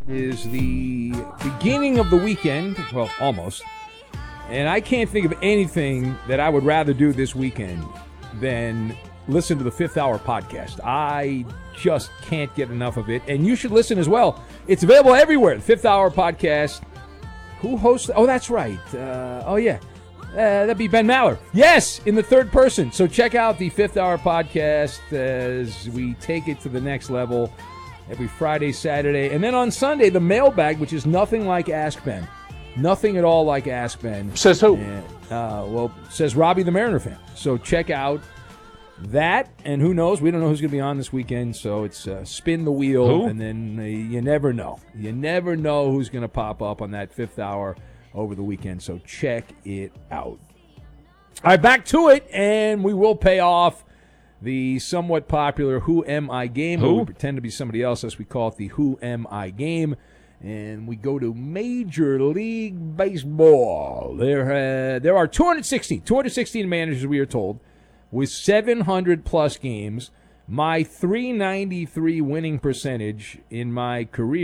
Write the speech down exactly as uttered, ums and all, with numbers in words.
is the beginning of the weekend. Well, almost. And I can't think of anything that I would rather do this weekend than listen to the Fifth Hour podcast. I just can't get enough of it. And you should listen as well. It's available everywhere. The Fifth Hour podcast. Who hosts? Oh, that's right. Uh, oh, yeah. Uh, that'd be Ben Maller. Yes, in the third person. So check out the Fifth Hour podcast as we take it to the next level every Friday, Saturday. And then on Sunday, the mailbag, which is nothing like Ask Ben. Nothing at all like Ask Ben. Says who? And, uh, well, says Robbie the Mariner fan. So check out that, and who knows? We don't know who's going to be on this weekend, so it's uh, spin the wheel, who? and then uh, you never know. You never know who's going to pop up on that Fifth Hour over the weekend, so check it out. All right, back to it, and we will pay off the somewhat popular Who Am I game. Who? We pretend to be somebody else as we call it the Who Am I game. And we go to Major League Baseball. There, uh, there are two hundred sixteen, two hundred sixteen managers, we are told, with seven hundred plus games. My three ninety-three winning percentage in my career